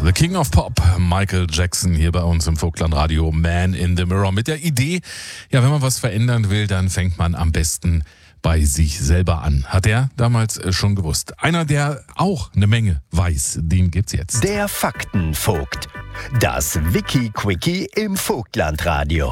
The King of Pop, Michael Jackson, hier bei uns im Vogtland-Radio, Man in the Mirror. Mit der Idee, ja, wenn man was verändern will, dann fängt man am besten bei sich selber an. Hat er damals schon gewusst. Einer, der auch eine Menge weiß, den gibt's jetzt. Der Faktenvogt. Das Wiki-Quickie im Vogtland-Radio.